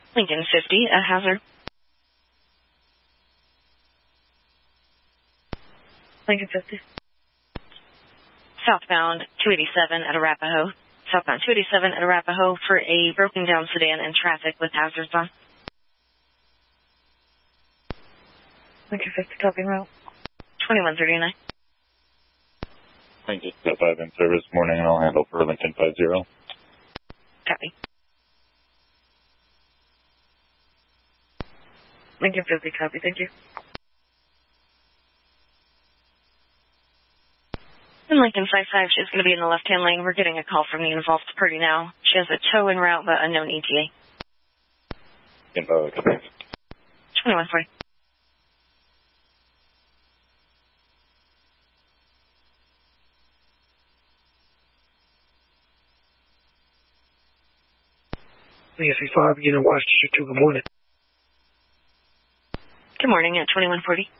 Lincoln 50, a hazard. Lincoln 50. Southbound 287 at Arapahoe. Southbound 287 at Arapahoe for a broken down sedan in traffic with hazards on. Lincoln 50, copy route. 2139. Lincoln 5 in service, morning, and I'll handle for Lincoln 50. Copy. Lincoln 50, copy, thank you. And Lincoln 55, she's going to be in the left-hand lane. We're getting a call from the involved party now. She has a tow en route, but unknown ETA. Info, copy. 2140. Lincoln 55, beginning Washington 2, good morning. Good morning at 2140.